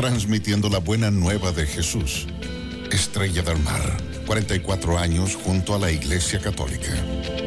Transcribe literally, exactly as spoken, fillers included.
transmitiendo la buena nueva de Jesús. Estrella del Mar, cuarenta y cuatro años junto a la Iglesia Católica.